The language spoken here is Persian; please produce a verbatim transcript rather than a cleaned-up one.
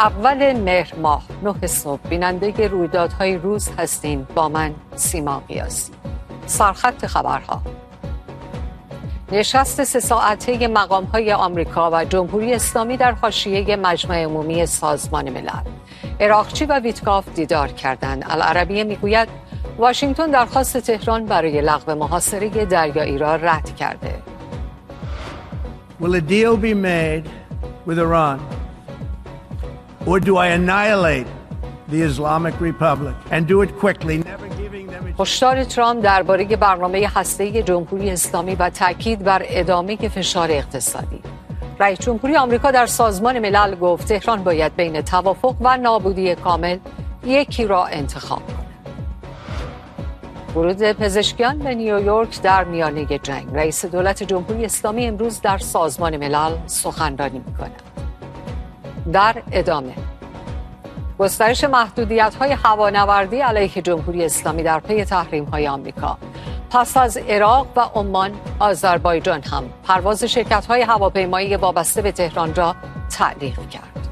اول مهر ماه نه صبح بیننده رویدادهای روز هستین با من سیما قیاسی. سرخط خبرها: نشست سه ساعته مقام‌های آمریکا و جمهوری اسلامی در حاشیه مجمع عمومی سازمان ملل. عراقچی و ویتکاف دیدار کردند. العربیه میگوید واشنگتن درخواست تهران برای لغو محاصره دریایی را رد کرده. Will a deal be made with Iran? Or do I annihilate the Islamic Republic and do it quickly, never giving them a... هشدار ترامپ درباره برنامه هسته‌ای جمهوری اسلامی و تاکید بر ادامه فشار اقتصادی. رئیس جمهوری آمریکا در سازمان ملل گفت تهران باید بین توافق و نابودی کامل یکی را انتخاب کند. ورود پزشکیان به نیویورک در میانه جنگ. رئیس دولت جمهوری اسلامی امروز در سازمان ملل سخنرانی می‌کند. در ادامه گسترش محدودیت‌های هوانوردی علیه جمهوری اسلامی در پی تحریم‌های آمریکا. پس از عراق و عمان، آذربایجان هم پرواز شرکت‌های هواپیمایی وابسته به تهران را تعلیق کرد.